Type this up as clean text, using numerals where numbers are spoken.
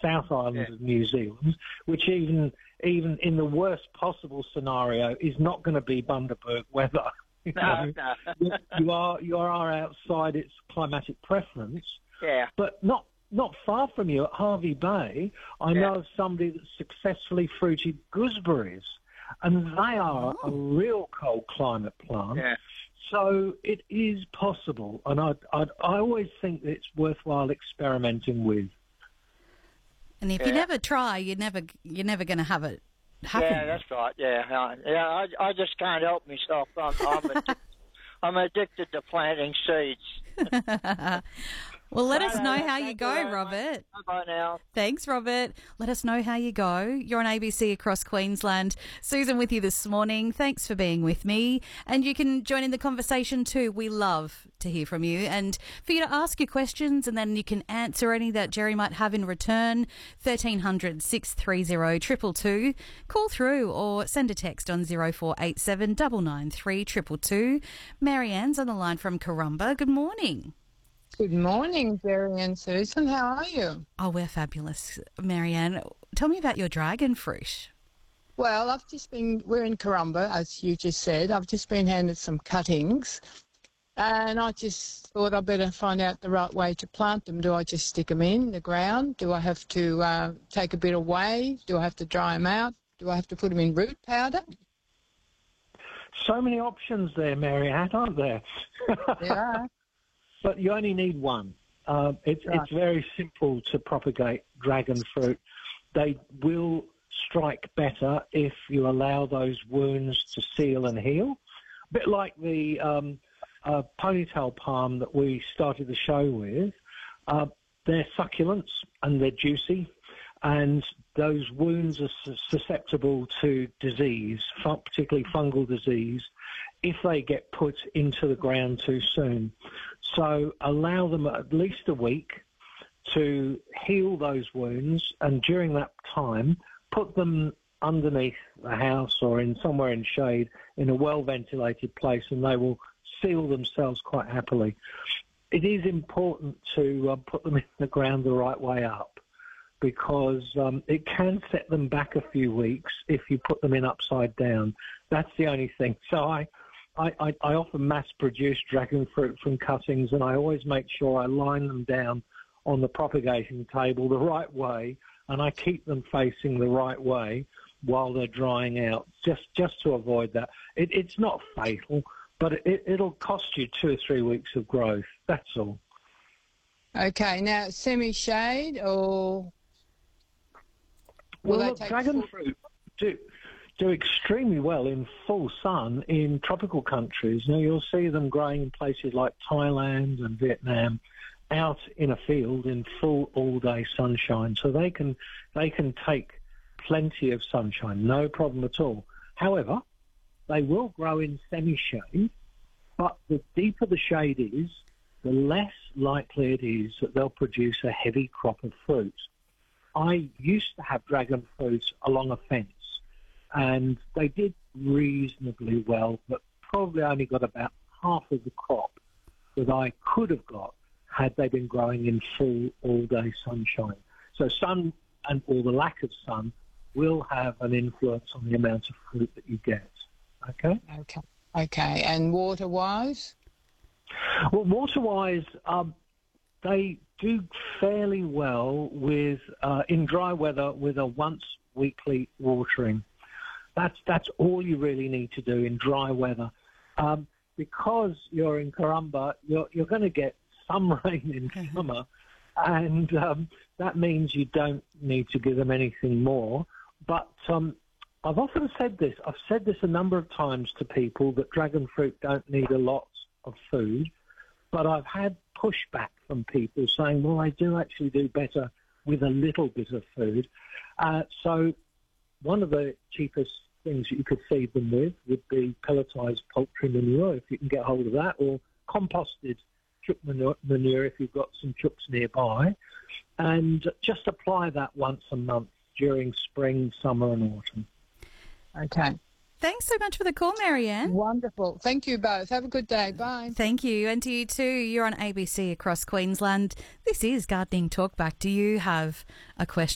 South Island of New Zealand, which even in the worst possible scenario is not going to be Bundaberg weather. No. You are outside its climatic preference. Yeah. But not far from you at Hervey Bay, I know of somebody that successfully fruited gooseberries, and they are a real cold climate plant. Yeah. So it is possible, and I always think that it's worthwhile experimenting with. And if you never try, you're never going to have it happen. Yeah, that's right. Yeah. I just can't help myself. I'm addicted to planting seeds. Well, let us know how you go, Robert. Bye now. Thanks, Robert. Let us know how you go. You're on ABC across Queensland. Susan with you this morning. Thanks for being with me. And you can join in the conversation too. We love to hear from you and for you to ask your questions, and then you can answer any that Jerry might have in return. 1300 630 222. Call through or send a text on 0487 993 222. Marianne's on the line from Corumba. Good morning. Good morning, Jerry and Susan. How are you? Oh, we're fabulous. Marianne, tell me about your dragon fruit. Well, we're in Corumba, as you just said. I've just been handed some cuttings, and I just thought I'd better find out the right way to plant them. Do I just stick them in the ground? Do I have to take a bit away? Do I have to dry them out? Do I have to put them in root powder? So many options there, Marianne, aren't there? Yeah. But you only need one. It's very simple to propagate dragon fruit. They will strike better if you allow those wounds to seal and heal. A bit like the ponytail palm that we started the show with. They're succulents and they're juicy, and those wounds are susceptible to disease, particularly fungal disease, if they get put into the ground too soon. So allow them at least a week to heal those wounds, and during that time, put them underneath the house or in somewhere in shade in a well-ventilated place, and they will seal themselves quite happily. It is important to put them in the ground the right way up, because it can set them back a few weeks if you put them in upside down. That's the only thing. So I often mass-produce dragon fruit from cuttings, and I always make sure I line them down on the propagation table the right way, and I keep them facing the right way while they're drying out, just to avoid that. It's not fatal, but it'll cost you 2 or 3 weeks of growth. That's all. Okay, now semi-shade or... Well, dragon fruit do extremely well in full sun in tropical countries. Now, you'll see them growing in places like Thailand and Vietnam out in a field in full all-day sunshine. So they can take plenty of sunshine, no problem at all. However, they will grow in semi-shade, but the deeper the shade is, the less likely it is that they'll produce a heavy crop of fruit. I used to have dragon fruits along a fence, and they did reasonably well, but probably only got about half of the crop that I could have got had they been growing in full all-day sunshine. So sun or the lack of sun will have an influence on the amount of fruit that you get. Okay? Okay. And water-wise? Well, water-wise, they do fairly well with in dry weather with a once-weekly watering. That's all you really need to do in dry weather. Because you're in Corumba, you're going to get some rain in summer, and that means you don't need to give them anything more. But I've often said this. I've said this a number of times to people that dragon fruit don't need a lot of food, but I've had pushback from people saying, well, I do actually do better with a little bit of food. So one of the cheapest things that you could feed them with would be pelletized poultry manure, if you can get hold of that, or composted chook manure if you've got some chooks nearby, and just apply that once a month during spring, summer and autumn. Okay. Thanks so much for the call, Marianne. Wonderful. Thank you both. Have a good day. Bye. Thank you. And to you too. You're on ABC across Queensland. This is Gardening Talk. Back to you. Have a question.